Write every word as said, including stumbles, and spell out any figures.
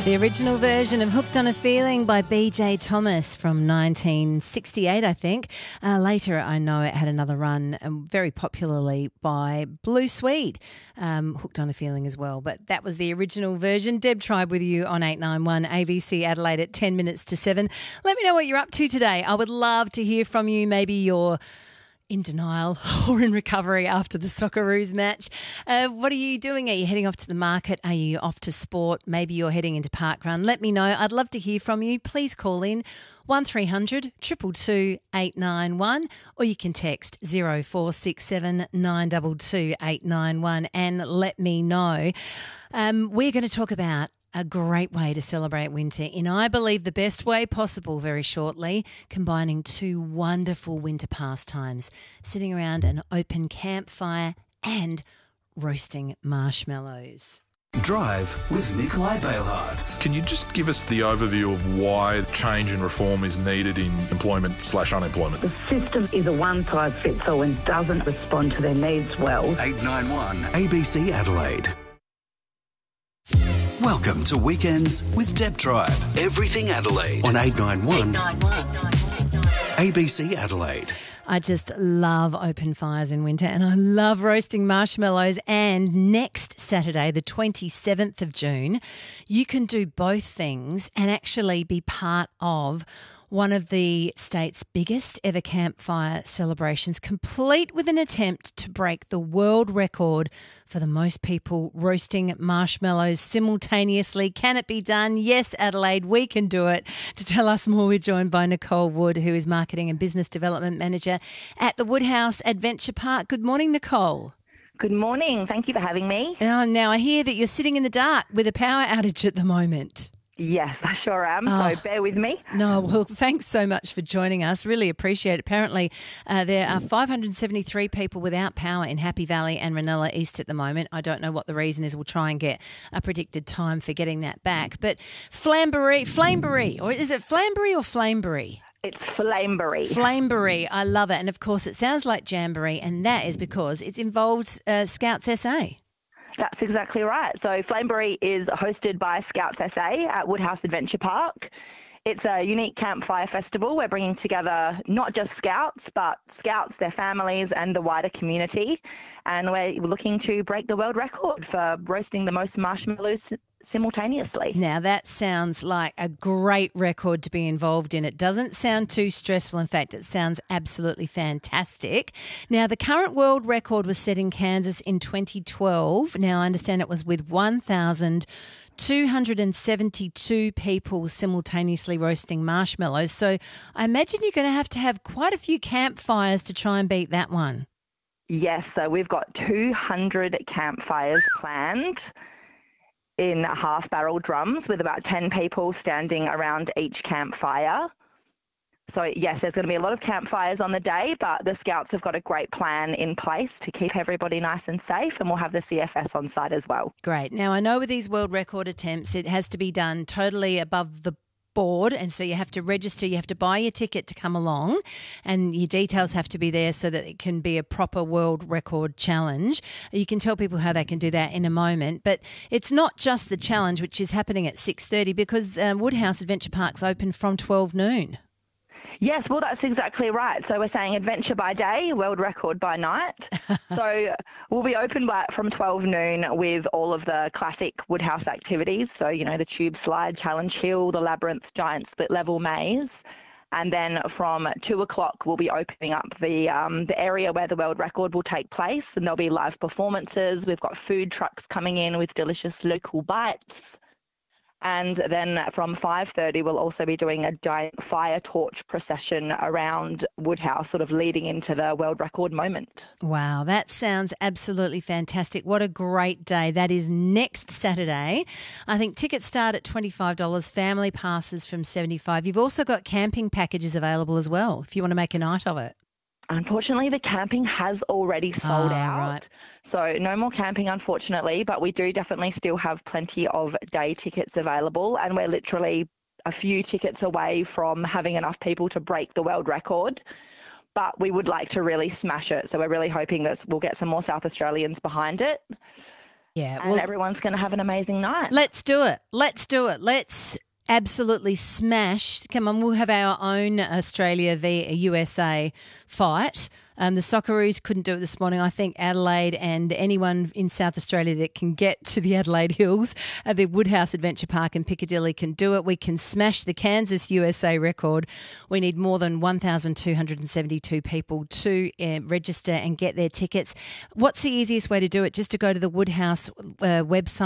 The original version of Hooked on a Feeling by B J Thomas from nineteen sixty-eight, I think. Uh, later, I know it had another run um, very popularly by Blue Swede, um, Hooked on a Feeling as well. But that was the original version. Deb Tribe with you on eight nine one A B C Adelaide at ten minutes to seven. Let me know what you're up to today. I would love to hear from you. Maybe you're in denial or in recovery after the Socceroos match. Uh, what are you doing? Are you heading off to the market? Are you off to sport? Maybe you're heading into parkrun. Let me know. I'd love to hear from you. Please call in one three hundred two two two eight nine one or you can text zero four six seven nine two two eight nine one and let me know. Um, we're going to talk about a great way to celebrate winter in, I believe, the best way possible very shortly, combining two wonderful winter pastimes, sitting around an open campfire and roasting marshmallows. Drive with Nikolai Bailhartz. Can you just give us the overview of why change and reform is needed in employment slash unemployment? The system is a one-size-fits-all and doesn't respond to their needs well. eight nine one A B C Adelaide. Welcome to Weekends with Deb Tribe. Everything Adelaide on eight nine one A B C Adelaide. I just love open fires in winter and I love roasting marshmallows. And next Saturday, the twenty-seventh of June, you can do both things and actually be part of one of the state's biggest ever campfire celebrations, complete with an attempt to break the world record for the most people roasting marshmallows simultaneously. Can it be done? Yes, Adelaide, we can do it. To tell us more, we're joined by Nicole Wood, who is Marketing and Business Development Manager at the Woodhouse Adventure Park. Good morning, Nicole. Good morning. Thank you for having me. Oh, now, I hear that you're sitting in the dark with a power outage at the moment. Yes, I sure am, oh, so bear with me. No, well, thanks so much for joining us. Really appreciate it. Apparently, uh, there are five hundred seventy-three people without power in Happy Valley and Ranella East at the moment. I don't know what the reason is. We'll try and get a predicted time for getting that back. But Flambery, Flamebery, or is it Flambery or Flamebery? It's Flamebery. Flamebery, I love it. And, of course, it sounds like Jamboree, and that is because it's involved uh, Scouts S A. That's exactly right. So Flamebery is hosted by Scouts S A at Woodhouse Adventure Park. It's a unique campfire festival. We're bringing together not just Scouts, but Scouts, their families and the wider community. And we're looking to break the world record for roasting the most marshmallows simultaneously. Now, that sounds like a great record to be involved in. It doesn't sound too stressful. In fact, it sounds absolutely fantastic. Now, the current world record was set in Kansas in twenty twelve. Now, I understand it was with one thousand two hundred seventy-two people simultaneously roasting marshmallows. So I imagine you're going to have to have quite a few campfires to try and beat that one. Yes, so we've got two hundred campfires planned in half-barrel drums with about ten people standing around each campfire. So, yes, there's going to be a lot of campfires on the day, but the Scouts have got a great plan in place to keep everybody nice and safe, and we'll have the C F S on site as well. Great. Now, I know with these world record attempts, it has to be done totally above the board, and so you have to register, you have to buy your ticket to come along, and your details have to be there so that it can be a proper world record challenge. You can tell people how they can do that in a moment, but it's not just the challenge, which is happening at six thirty, because um, Woodhouse Adventure Park's open from twelve noon. Yes, well, that's exactly right. So we're saying adventure by day, world record by night. So we'll be open by, from twelve noon with all of the classic Woodhouse activities. So, you know, the tube slide, challenge hill, the labyrinth, giant split level maze. And then from two o'clock, we'll be opening up the um, the area where the world record will take place. And there'll be live performances. We've got food trucks coming in with delicious local bites. And then from five thirty, we'll also be doing a giant fire torch procession around Woodhouse, sort of leading into the world record moment. Wow, that sounds absolutely fantastic. What a great day. That is next Saturday. I think tickets start at twenty-five dollars, family passes from seventy-five dollars. You've also got camping packages available as well, if you want to make a night of it. Unfortunately, the camping has already sold oh, out. Right. So no more camping, unfortunately, but we do definitely still have plenty of day tickets available, and we're literally a few tickets away from having enough people to break the world record. But we would like to really smash it. So we're really hoping that we'll get some more South Australians behind it. Yeah, and well, everyone's going to have an amazing night. let's do it. Let's do it. Let's absolutely smash. Come on, we'll have our own Australia v U S A fight. Um, the Socceroos couldn't do it this morning. I think Adelaide and anyone in South Australia that can get to the Adelaide Hills, uh, the Woodhouse Adventure Park in Piccadilly can do it. We can smash the Kansas U S A record. We need more than one thousand two hundred seventy-two people to uh, register and get their tickets. What's the easiest way to do it? Just to go to the Woodhouse uh, website.